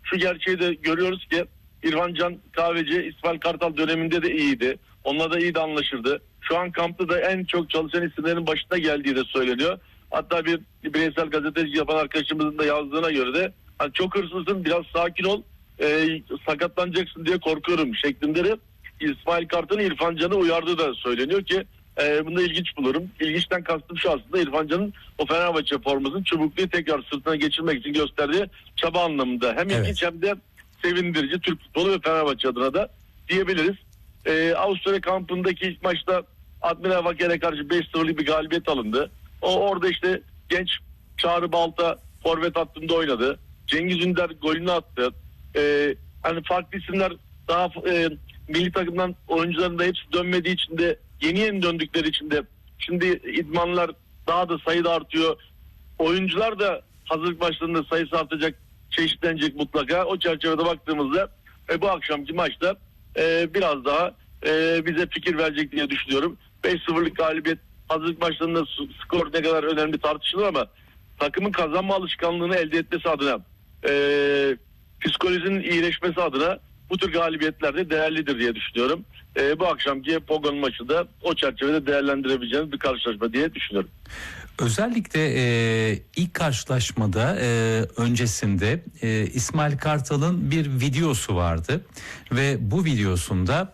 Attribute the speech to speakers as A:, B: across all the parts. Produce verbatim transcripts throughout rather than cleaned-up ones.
A: şu gerçeği de görüyoruz ki İrfan Can Kahveci İsmail Kartal döneminde de iyiydi. Onunla da iyi de anlaşırdı. Şu an kampta da en çok çalışan isimlerin başında geldiği de söyleniyor. Hatta bir bireysel gazeteci yapan arkadaşımızın da yazdığına göre de hani çok hırsızsın, biraz sakin ol, e, sakatlanacaksın diye korkuyorum şeklinde de İsmail Kartal'ın İrfan Can'ı uyardığı da söyleniyor ki e, bunu da ilginç bulurum. İlginçten kastım şu, aslında İrfan Can'ın o Fenerbahçe formasının çubukluyu tekrar sırtına geçirmek için gösterdiği çaba anlamında. Hem
B: Evet.
A: ilginç hem de sevindirici Türk futbolu ve Fenerbahçe adına da diyebiliriz. E, Avusturya kampındaki ilk maçta Admiral Vaker'e karşı beş sıfırlık bir galibiyet alındı. O orada işte genç Çağrı Balta forvet hattında oynadı. Cengiz Ünder golünü attı. Ee, hani farklı isimler daha e, milli takımdan oyuncuların da hepsi dönmediği için de yeni yeni döndükleri için de şimdi idmanlar daha da sayıda artıyor. Oyuncular da hazırlık maçlarında sayısı artacak, çeşitlenecek mutlaka. O çerçevede baktığımızda e, bu akşamki maçta e, biraz daha e, bize fikir verecek diye düşünüyorum. beş sıfırlık galibiyet hazırlık maçlarında skor ne kadar önemli tartışılır ama takımın kazanma alışkanlığını elde etmesi adına, e, psikolojinin iyileşmesi adına bu tür galibiyetler de değerlidir diye düşünüyorum. E, bu akşamki Pogon maçı da o çerçevede değerlendirebileceğiniz bir karşılaşma diye düşünüyorum.
B: Özellikle e, ilk karşılaşmada e, öncesinde e, İsmail Kartal'ın bir videosu vardı ve bu videosunda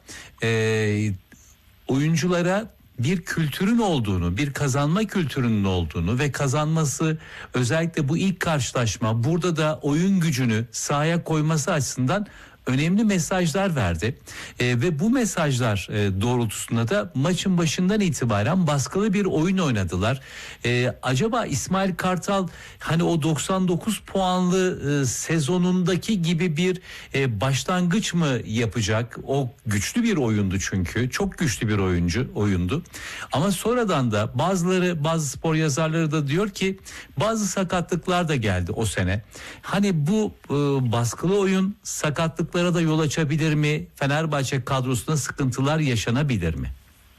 B: e, oyunculara bir kültürün olduğunu, bir kazanma kültürünün olduğunu ve kazanması, özellikle bu ilk karşılaşma burada da oyun gücünü sahaya koyması açısından önemli mesajlar verdi. E, ve bu mesajlar e, doğrultusunda da maçın başından itibaren baskılı bir oyun oynadılar. E, acaba İsmail Kartal hani o doksan dokuz puanlı e, sezonundaki gibi bir e, başlangıç mı yapacak? O güçlü bir oyundu çünkü. Çok güçlü bir oyuncu oyundu. Ama sonradan da bazıları, bazı spor yazarları da diyor ki bazı sakatlıklar da geldi o sene. Hani bu e, baskılı oyun sakatlık da yol açabilir mi? Fenerbahçe kadrosunda sıkıntılar yaşanabilir mi?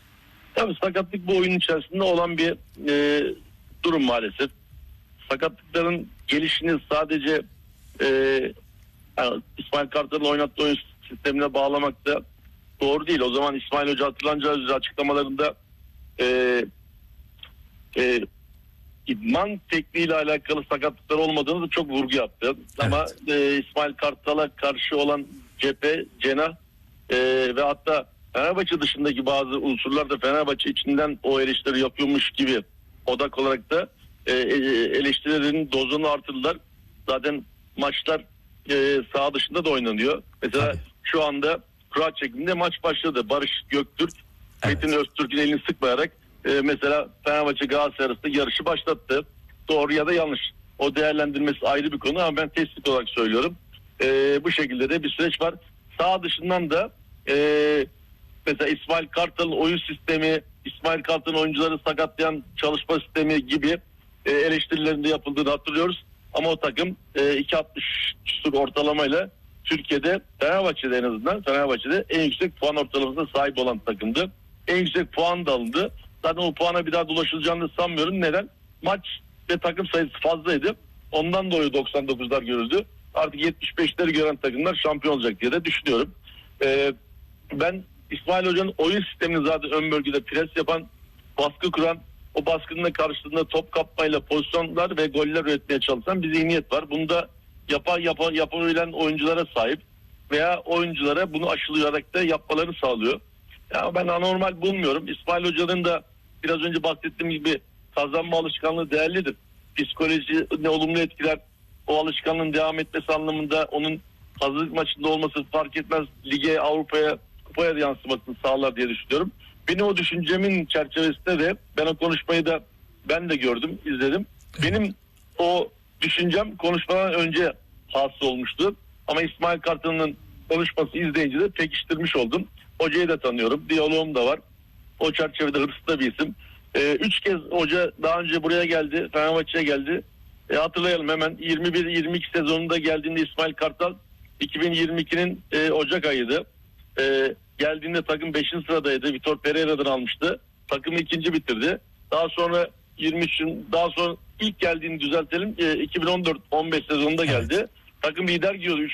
A: Tabii sakatlık bu oyunun içerisinde olan bir e, durum maalesef. Sakatlıkların gelişini sadece e, yani İsmail Kartal'ın oynattığı oyun sistemine bağlamak da doğru değil. O zaman İsmail Hoca hatırlanacağı üzere açıklamalarında e, e, idman tekniğiyle alakalı sakatlıklar olmadığını da çok vurgu yaptı. Evet. Ama e, İsmail Kartal'a karşı olan cephe, cenah e, ve hatta Fenerbahçe dışındaki bazı unsurlar da Fenerbahçe içinden o eleştiri yapıyormuş gibi odak olarak da e, eleştirilerin dozunu artırdılar. Zaten maçlar e, saha dışında da oynanıyor. Mesela Tabii. şu anda kura çekiminde maç başladı. Barış Göktürk, evet. Metin Öztürk'ün elini sıkmayarak e, mesela Fenerbahçe Galatasaray arasında yarışı başlattı. Doğru ya da yanlış. O değerlendirmesi ayrı bir konu ama ben tespit olarak söylüyorum. E, bu şekilde de bir süreç var. Sağ dışından da e, mesela İsmail Kartal'ın oyun sistemi, İsmail Kartal'ın oyuncuları sakatlayan çalışma sistemi gibi e, eleştirilerinde yapıldığını hatırlıyoruz. Ama o takım e, iki altmış ortalamayla Türkiye'de, Fenerbahçe'de en azından Fenerbahçe'de en yüksek puan ortalamasına sahip olan takımdı. En yüksek puan da alındı. Zaten o puana bir daha ulaşılacağını sanmıyorum. Neden? Maç ve takım sayısı fazlaydı. Ondan dolayı doksan dokuzlar görüldü. Artık yetmiş beşleri gören takımlar şampiyon olacak diye de düşünüyorum. Ee, ben İsmail Hoca'nın oyun sistemini zaten ön bölgede pres yapan, baskı kuran, o baskının karşılığında top kapmayla pozisyonlar ve goller üretmeye çalışan bir zihniyet var. Bunu da yapan, yapan, yapabilen oyunculara sahip veya oyunculara bunu aşılayarak da yapmalarını sağlıyor. Ya ben anormal bulmuyorum. İsmail Hoca'nın da biraz önce bahsettiğim gibi kazanma alışkanlığı değerlidir. Psikoloji ne olumlu etkiler, o alışkanlığın devam etmesi anlamında onun hazırlık maçında olması fark etmez, lige, Avrupa'ya, kupaya yansımasını sağlar diye düşünüyorum. Benim o düşüncemin çerçevesinde de ben o konuşmayı da ben de gördüm, izledim. Benim o düşüncem konuşmadan önce hasıl olmuştu. Ama İsmail Kartal'ın konuşması izleyince de pekiştirmiş oldum. Hocayı da tanıyorum, diyaloğum da var. O çerçevede hırslı da bir isim. Ee, üç kez hoca daha önce buraya geldi, Fenerbahçe'ye geldi. E, hatırlayalım hemen yirmi bir yirmi iki sezonunda geldiğinde İsmail Kartal iki bin yirmi ikinin e, Ocak ayıydı. E, geldiğinde takım beşinci sıradaydı. Vitor Pereira'dan almıştı. Takımı ikinci bitirdi. Daha sonra yirmi üçün daha sonra ilk geldiğini düzeltelim. E, iki bin on dört on beş sezonunda geldi. Evet. Takım lider gidiyordu.